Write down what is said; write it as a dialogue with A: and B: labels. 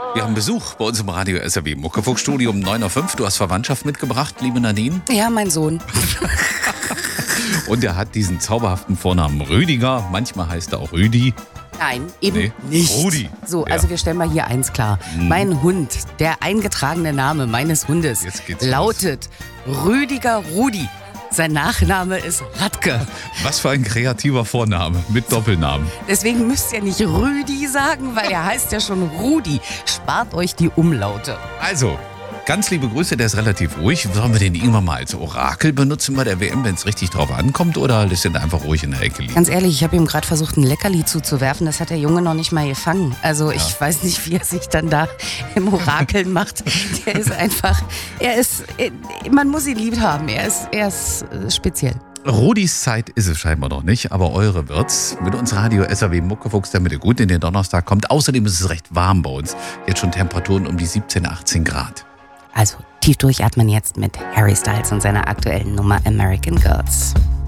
A: Wir haben Besuch bei uns im Radio SRW Muckefuchs-Studio um 9.05 Uhr. Du hast Verwandtschaft mitgebracht, liebe Nadine.
B: Ja, mein Sohn.
A: Und er hat diesen zauberhaften Vornamen Rüdiger. Manchmal heißt er auch Rüdi.
B: Nein, eben nicht.
A: Rudi.
B: So,
A: Ja.
B: also wir stellen mal hier eins klar. Mein Hund, der eingetragene Name meines Hundes,
A: Jetzt geht's
B: lautet Rüdiger Rudi. Sein Nachname ist Radke.
A: Was für ein kreativer Vorname mit Doppelnamen.
B: Deswegen müsst ihr nicht Rüdi sagen, weil er heißt ja schon Rudi. Spart euch die Umlaute.
A: Also, ganz liebe Grüße, der ist relativ ruhig. Sollen wir den irgendwann mal als Orakel benutzen bei der WM, wenn es richtig drauf ankommt? Oder lässt ihn einfach ruhig in der Ecke liegen?
B: Ganz ehrlich, ich habe ihm gerade versucht, ein Leckerli zuzuwerfen. Das hat der Junge noch nicht mal gefangen. Also ich weiß nicht, wie er sich dann da im Orakeln macht. Der ist einfach, man muss ihn lieb haben. Er ist speziell.
A: Rudis Zeit ist es scheinbar noch nicht, aber eure wird's. Mit uns Radio SRW Muckefuchs, damit ihr gut in den Donnerstag kommt. Außerdem ist es recht warm bei uns. Jetzt schon Temperaturen um die 17, 18 Grad.
B: Also tief durchatmen jetzt mit Harry Styles und seiner aktuellen Nummer American Girls.